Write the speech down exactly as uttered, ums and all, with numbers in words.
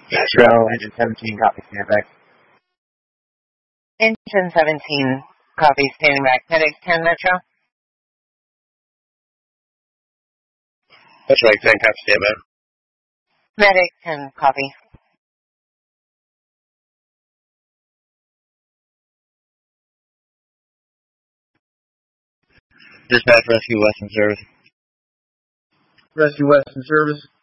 Trail, engine seventeen, copy, stand back. Engine seventeen, copy, standing back. Medic ten, Metro. Metro ten, copy, stand back. Medic ten, copy. Dispatch, Rescue West in service. Rescue West in service.